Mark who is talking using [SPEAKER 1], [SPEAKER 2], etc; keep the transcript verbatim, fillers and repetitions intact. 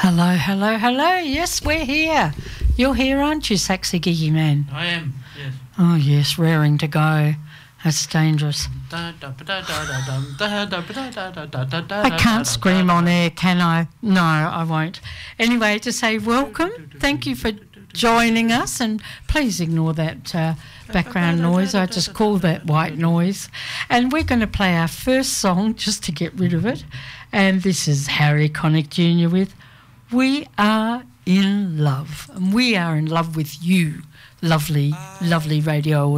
[SPEAKER 1] Hello, hello, hello. Yes, we're here. You're here, aren't you, Saxy Giggy Man?
[SPEAKER 2] I am, yes.
[SPEAKER 1] Oh, yes, raring to go. That's dangerous. I can't scream on air, can I? No, I won't. Anyway, to say welcome, thank you for joining us, and please ignore that uh, background noise. I just call that white noise. And we're going to play our first song just to get rid of it. And this is Harry Connick Junior with We Are in Love. And we are in love with you, lovely, lovely radio